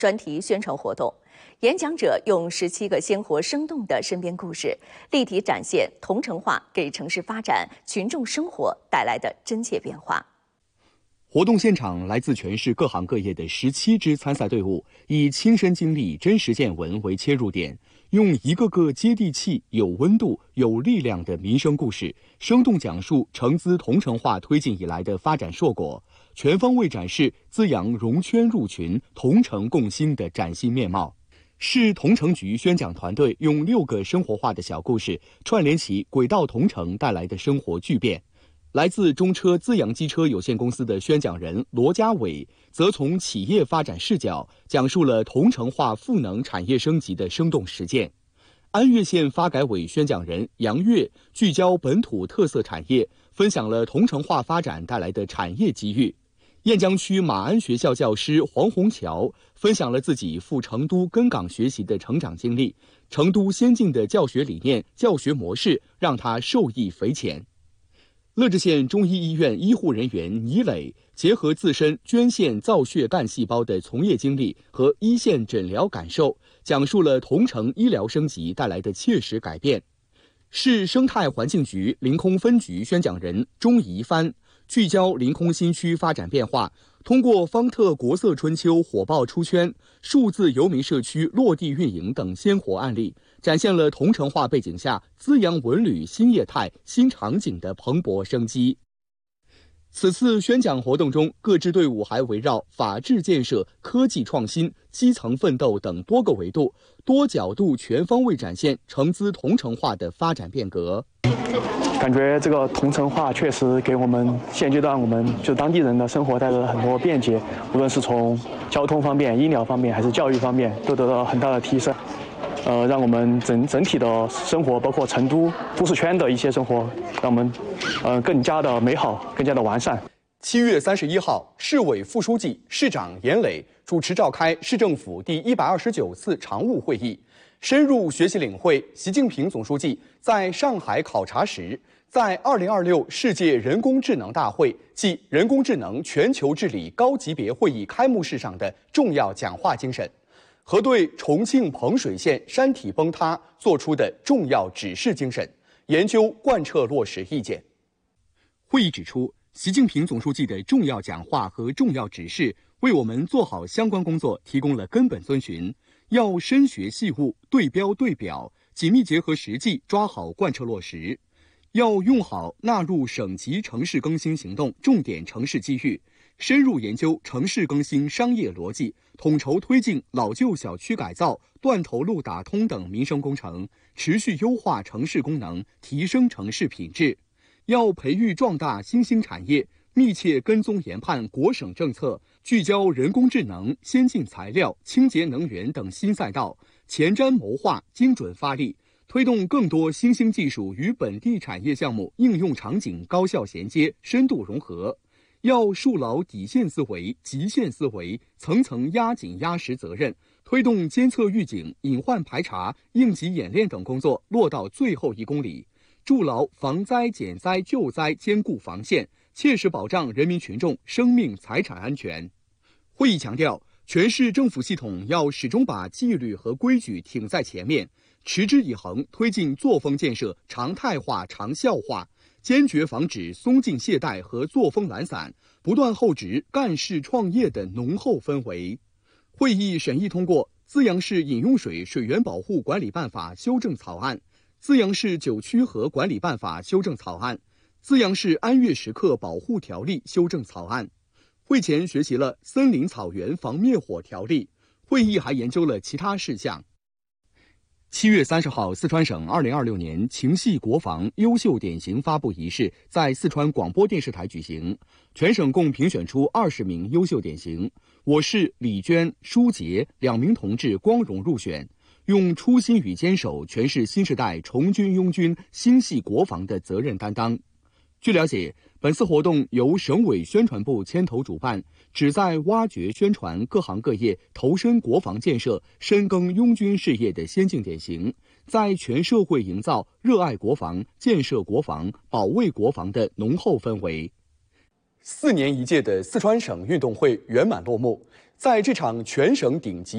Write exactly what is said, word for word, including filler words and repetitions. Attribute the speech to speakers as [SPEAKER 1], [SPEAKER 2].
[SPEAKER 1] 专题宣传活动。演讲者用十七个鲜活生动的身边故事，立体展现同城化给城市发展、群众生活带来的真切变化。
[SPEAKER 2] 活动现场，来自全市各行各业的十七支参赛队伍，以亲身经历、真实见闻为切入点，用一个个接地气、有温度、有力量的民生故事，生动讲述城资同城化推进以来的发展硕果，全方位展示资阳融圈入群、同城共兴的崭新面貌。市同城局宣讲团队用六个生活化的小故事，串联起轨道同城带来的生活巨变。来自中车资阳机车有限公司的宣讲人罗家伟，则从企业发展视角讲述了同城化赋能产业升级的生动实践。安岳县发改委宣讲人杨岳聚焦本土特色产业，分享了同城化发展带来的产业机遇。雁江区马鞍学校教师黄红桥分享了自己赴成都根港学习的成长经历，成都先进的教学理念、教学模式让他受益匪浅。乐至县中医医院医护人员倪磊结合自身捐献造血干细胞的从业经历和一线诊疗感受，讲述了同城医疗升级带来的切实改变。市生态环境局临空分局宣讲人钟怡帆聚焦临空新区发展变化，通过方特国色春秋火爆出圈、数字游民社区落地运营等鲜活案例，展现了同城化背景下资阳文旅新业态、新场景的蓬勃生机。此次宣讲活动中，各支队伍还围绕法治建设、科技创新、基层奋斗等多个维度，多角度全方位展现城资同城化的发展变革。
[SPEAKER 3] 感觉这个同城化确实给我们现阶段我们就当地人的生活带来了很多便捷，无论是从交通方面、医疗方面还是教育方面，都得到很大的提升。呃，让我们整整体的生活，包括成都都市圈的一些生活，让我们呃更加的美好，更加的完善。
[SPEAKER 2] 七月三十一号，市委副书记、市长严磊主持召开市政府第一百二十九次常务会议，深入学习领会习近平总书记在上海考察时，在二零二六世界人工智能大会暨人工智能全球治理高级别会议开幕式上的重要讲话精神，和对重庆彭水县山体崩塌作出的重要指示精神，研究贯彻落实意见。会议指出，习近平总书记的重要讲话和重要指示，为我们做好相关工作提供了根本遵循。要深学细悟、对标对表，紧密结合实际，抓好贯彻落实。要用好纳入省级城市更新行动重点城市机遇，深入研究城市更新商业逻辑，统筹推进老旧小区改造、断头路打通等民生工程，持续优化城市功能，提升城市品质。要培育壮大新兴产业，密切跟踪研判国省政策，聚焦人工智能、先进材料、清洁能源等新赛道，前瞻谋划，精准发力，推动更多新兴技术与本地产业项目应用场景高效衔接、深度融合。要树牢底线思维、极限思维，层层压紧压实责任，推动监测预警、隐患排查、应急演练等工作落到最后一公里，筑牢防灾减灾救灾坚固防线，切实保障人民群众生命财产安全。会议强调，全市政府系统要始终把纪律和规矩挺在前面，持之以恒推进作风建设常态化、长效化，坚决防止松劲懈怠和作风懒散，不断厚植干事创业的浓厚氛围。会议审议通过《资阳市饮用水水源保护管理办法》修正草案、《资阳市九曲河管理办法》修正草案、《资阳市安岳时刻保护条例》修正草案。会前学习了《森林草原防灭火条例》，会议还研究了其他事项。七月三十号，四川省二零二六年情系国防优秀典型发布仪式在四川广播电视台举行，全省共评选出二十名优秀典型，我市李娟、舒杰两名同志光荣入选，用初心与坚守诠释新时代重军拥军、心系国防的责任担当。据了解，本次活动由省委宣传部牵头主办，旨在挖掘宣传各行各业投身国防建设、深耕拥军事业的先进典型，在全社会营造热爱国防、建设国防、保卫国防的浓厚氛围。四年一届的四川省运动会圆满落幕，在这场全省顶级